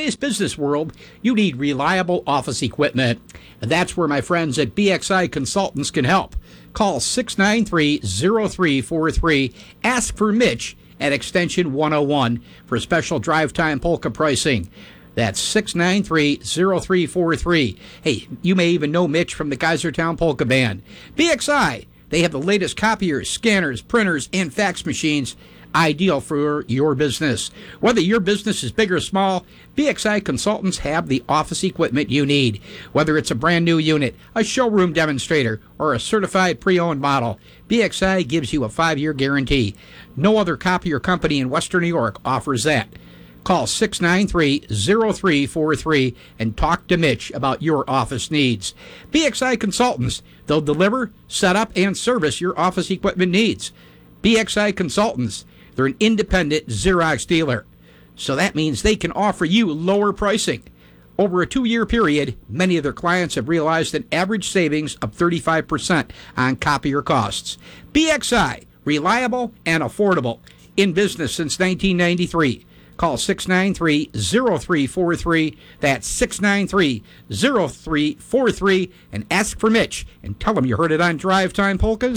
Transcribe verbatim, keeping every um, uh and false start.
today's business world, you need reliable office equipment. And that's where my friends at B X I Consultants can help. Call six nine three, zero three four three. Ask for Mitch at extension one oh one for special drive time polka pricing. That's six nine three, zero three four three. Hey, you may even know Mitch from the Kaisertown Polka Band. B X I, they have the latest copiers, scanners, printers, and fax machines, ideal for your business. Whether your business is big or small, B X I Consultants have the office equipment you need. Whether it's a brand new unit, a showroom demonstrator, or a certified pre-owned model, B X I gives you a five-year guarantee. No other copier company in Western New York offers that. Call six nine three, zero three four three and talk to Mitch about your office needs. B X I Consultants, they'll deliver, set up, and service your office equipment needs. B X I Consultants, they're an independent Xerox dealer. So that means they can offer you lower pricing. Over a two-year period, many of their clients have realized an average savings of thirty-five percent on copier costs. B X I, reliable and affordable. In business since nineteen ninety-three. Call six nine three, zero three four three. That's six nine three, zero three four three. And ask for Mitch and tell him you heard it on Drive Time Polkas.